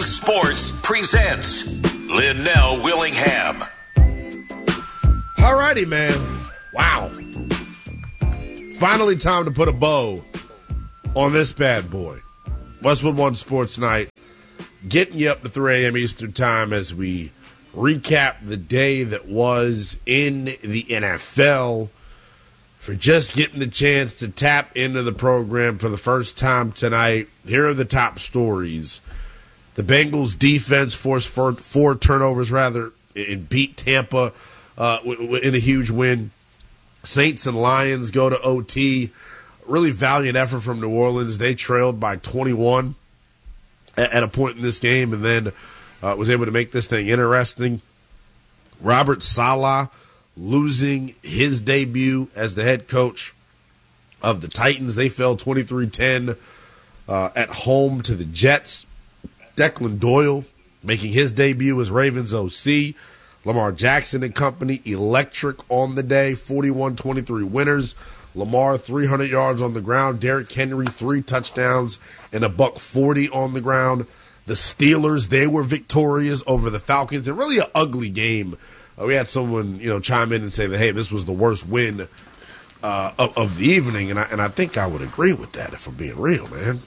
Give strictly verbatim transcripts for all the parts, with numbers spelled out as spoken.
Sports presents Linnell Willingham. All righty, man. Wow. Finally time to put a bow on this bad boy. Westwood One Sports Night, getting you up to three a.m. Eastern Time as we recap the day that was in the N F L. For just getting the chance to tap into the program for the first time tonight, here are the top stories. The Bengals defense forced four, four turnovers, rather, and beat Tampa uh, in a huge win. Saints and Lions go to O T. Really valiant effort from New Orleans. They trailed by twenty-one at, at a point in this game, and then uh, was able to make this thing interesting. Robert Saleh losing his debut as the head coach of the Titans. They fell twenty-three ten uh, at home to the Jets. Declan Doyle making his debut as Ravens O C. Lamar Jackson and company, electric on the day, forty-one twenty-three winners. Lamar, three hundred yards on the ground. Derrick Henry, three touchdowns and a buck forty on the ground. The Steelers, they were victorious over the Falcons. And really an ugly game. Uh, we had someone, you know, chime in and say that, hey, this was the worst win uh, of, of the evening. And I, and I think I would agree with that if I'm being real, man.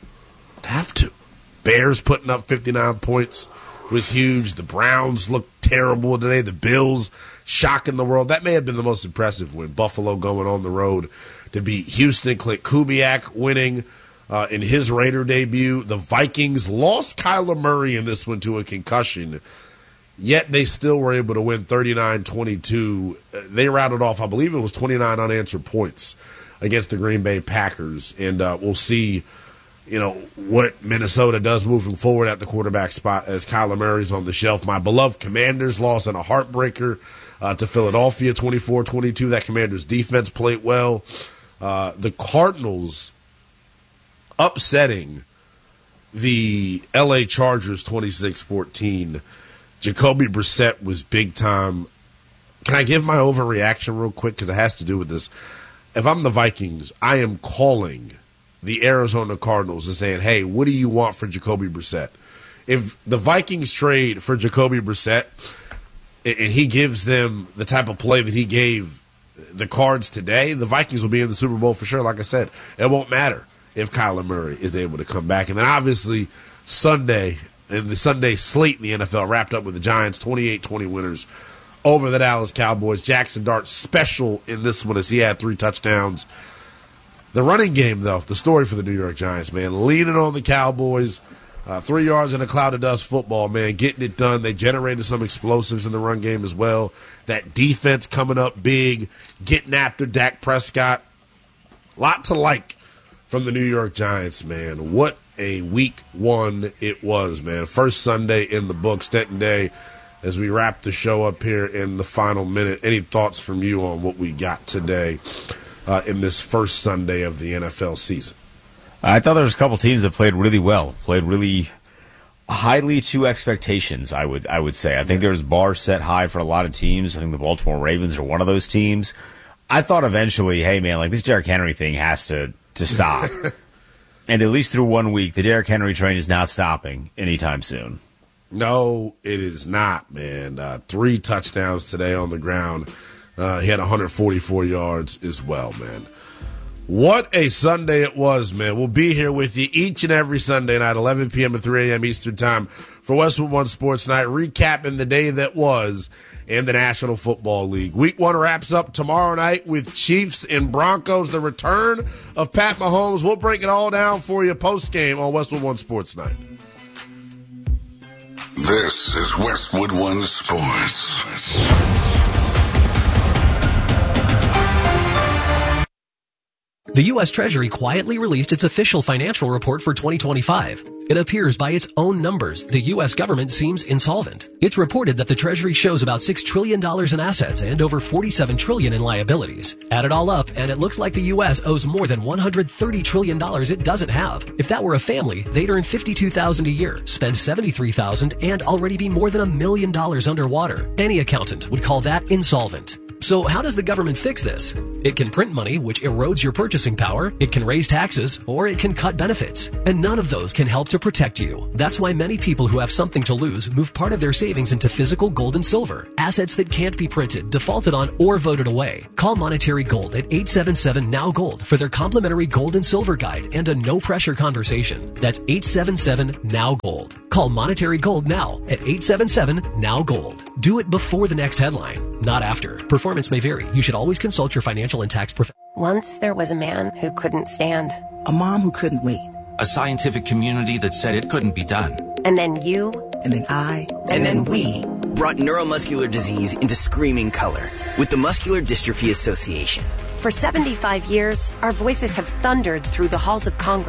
I'd have to. Bears putting up fifty-nine points was huge. The Browns looked terrible today. The Bills shocking the world. That may have been the most impressive win. Buffalo going on the road to beat Houston. Clint Kubiak winning uh, in his Raider debut. The Vikings lost Kyler Murray in this one to a concussion, yet they still were able to win thirty-nine twenty-two. Uh, they routed off, I believe it was twenty-nine unanswered points against the Green Bay Packers. And uh, we'll see, you know, what Minnesota does moving forward at the quarterback spot as Kyler Murray's on the shelf. My beloved Commanders lost in a heartbreaker uh, to Philadelphia, twenty-four twenty-two. That Commanders defense played well. Uh, the Cardinals upsetting the L A Chargers twenty-six fourteen. Jacoby Brissett was big time. Can I give my overreaction real quick because it has to do with this? If I'm the Vikings, I am calling the Arizona Cardinals and saying, hey, what do you want for Jacoby Brissett? If the Vikings trade for Jacoby Brissett and he gives them the type of play that he gave the Cards today, the Vikings will be in the Super Bowl for sure. Like I said, it won't matter if Kyler Murray is able to come back. And then obviously Sunday, and the Sunday slate in the N F L wrapped up with the Giants twenty-eight twenty winners over the Dallas Cowboys. Jackson Dart special in this one as he had three touchdowns. The running game, though, the story for the New York Giants, man, leaning on the Cowboys, uh, three yards in a cloud of dust football, man, getting it done. They generated some explosives in the run game as well. That defense coming up big, getting after Dak Prescott. A lot to like from the New York Giants, man. What a week one it was, man. First Sunday in the books, Stenton Day, as we wrap the show up here in the final minute. Any thoughts from you on what we got today Uh, in this first Sunday of the N F L season? I thought there was a couple teams that played really well, played really highly to expectations, I would I would say. I think there's bar set high for a lot of teams. I think the Baltimore Ravens are one of those teams. I thought eventually, hey, man, like this Derrick Henry thing has to, to stop. And at least through one week, the Derrick Henry train is not stopping anytime soon. No, it is not, man. Uh, three touchdowns today on the ground. Uh, he had one hundred forty-four yards as well, man. What a Sunday it was, man. We'll be here with you each and every Sunday night, eleven p.m. and three a.m. Eastern Time for Westwood One Sports Night, recapping the day that was in the National Football League. Week one wraps up tomorrow night with Chiefs and Broncos, the return of Pat Mahomes. We'll break it all down for you post-game on Westwood One Sports Night. This is Westwood One Sports. The U S Treasury quietly released its official financial report for twenty twenty-five. It appears by its own numbers, the U S government seems insolvent. It's reported that the Treasury shows about six trillion dollars in assets and over forty-seven trillion dollars in liabilities. Add it all up, and it looks like the U S owes more than one hundred thirty trillion dollars it doesn't have. If that were a family, they'd earn fifty-two thousand dollars a year, spend seventy-three thousand dollars, and already be more than a million dollars underwater. Any accountant would call that insolvent. So how does the government fix this? It can print money, which erodes your purchasing power. It can raise taxes, or it can cut benefits. And none of those can help to protect you. That's why many people who have something to lose move part of their savings into physical gold and silver, assets that can't be printed, defaulted on, or voted away. Call Monetary Gold at eight seven seven N O W Gold for their complimentary gold and silver guide and a no-pressure conversation. That's eight seven seven N O W Gold. Call Monetary Gold now at eight seven seven N O W Gold. Do it before the next headline, not after. Performance may vary. You should always consult your financial and tax professional. Once there was a man who couldn't stand. A mom who couldn't wait. A scientific community that said it couldn't be done. And then you. And then I. And, and then, then we. Brought neuromuscular disease into screaming color with the Muscular Dystrophy Association. For seventy-five years, our voices have thundered through the halls of Congress.